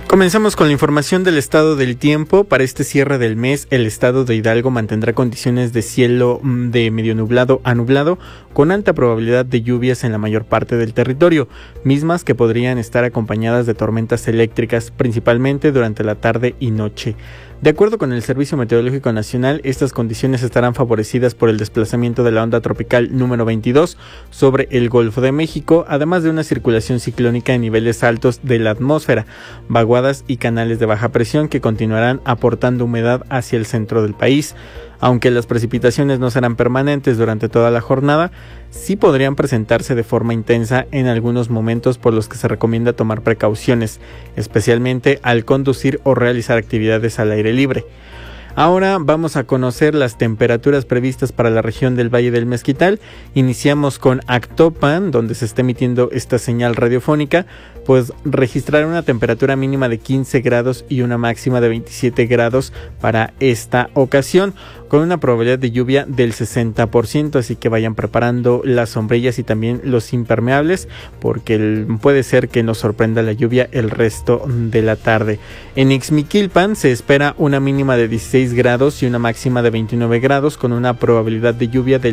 Comenzamos con la información del estado del tiempo. Para este cierre del mes, el estado de Hidalgo mantendrá condiciones de cielo de medio nublado a nublado, con alta probabilidad de lluvias en la mayor parte del territorio, mismas que podrían estar acompañadas de tormentas eléctricas, principalmente durante la tarde y noche. De acuerdo con el Servicio Meteorológico Nacional, estas condiciones estarán favorecidas por el desplazamiento de la onda tropical número 22 sobre el Golfo de México, además de una circulación ciclónica en niveles altos de la atmósfera, vaguadas y canales de baja presión que continuarán aportando humedad hacia el centro del país. Aunque las precipitaciones no serán permanentes durante toda la jornada, sí podrían presentarse de forma intensa en algunos momentos, por los que se recomienda tomar precauciones, especialmente al conducir o realizar actividades al aire libre. Ahora vamos a conocer las temperaturas previstas para la región del Valle del Mezquital. Iniciamos con Actopan, donde se está emitiendo esta señal radiofónica, pues registrará una temperatura mínima de 15 grados y una máxima de 27 grados para esta ocasión, con una probabilidad de lluvia del 60%, así que vayan preparando las sombrillas y también los impermeables, porque puede ser que nos sorprenda la lluvia el resto de la tarde. En Ixmiquilpan se espera una mínima de 16 grados y una máxima de 29 grados, con una probabilidad de lluvia del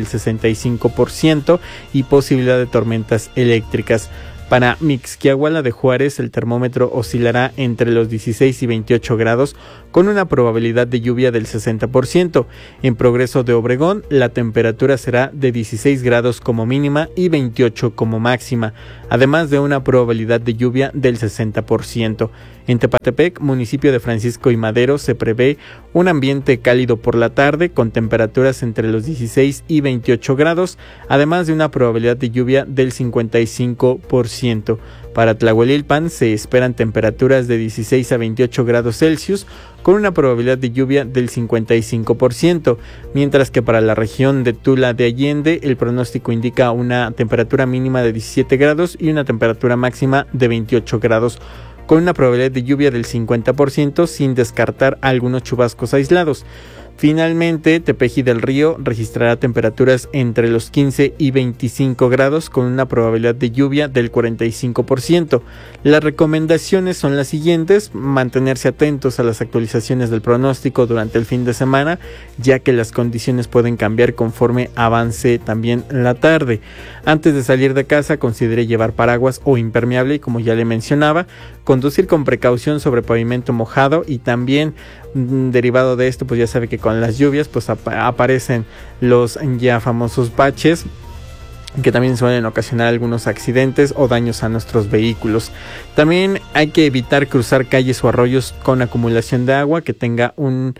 65% y posibilidad de tormentas eléctricas. Para Mixquiahuala de Juárez, el termómetro oscilará entre los 16 y 28 grados, con una probabilidad de lluvia del 60%. En Progreso de Obregón, la temperatura será de 16 grados como mínima y 28 como máxima, además de una probabilidad de lluvia del 60%. En Tepatepec, municipio de Francisco y Madero, se prevé un ambiente cálido por la tarde, con temperaturas entre los 16 y 28 grados, además de una probabilidad de lluvia del 55%. Para Tlahuelilpan se esperan temperaturas de 16 a 28 grados Celsius, con una probabilidad de lluvia del 55%, mientras que para la región de Tula de Allende el pronóstico indica una temperatura mínima de 17 grados y una temperatura máxima de 28 grados, con una probabilidad de lluvia del 50%, sin descartar algunos chubascos aislados. Finalmente, Tepeji del Río registrará temperaturas entre los 15 y 25 grados, con una probabilidad de lluvia del 45%. Las recomendaciones son las siguientes: mantenerse atentos a las actualizaciones del pronóstico durante el fin de semana, ya que las condiciones pueden cambiar conforme avance también la tarde. Antes de salir de casa, considere llevar paraguas o impermeable, y como ya le mencionaba, conducir con precaución sobre pavimento mojado, y también derivado de esto, pues ya sabe que con las lluvias pues aparecen los ya famosos baches, que también suelen ocasionar algunos accidentes o daños a nuestros vehículos. También hay que evitar cruzar calles o arroyos con acumulación de agua que tenga un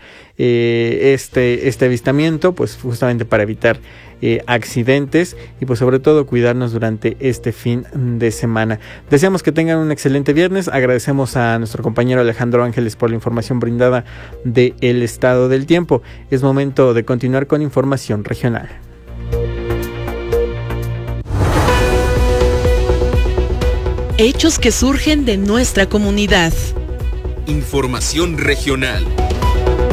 este avistamiento, pues justamente para evitar accidentes, y pues sobre todo cuidarnos durante este fin de semana. Deseamos que tengan un excelente viernes. Agradecemos a nuestro compañero Alejandro Ángeles por la información brindada del estado del tiempo. Es momento de continuar con información regional. Hechos que surgen de nuestra comunidad. Información regional.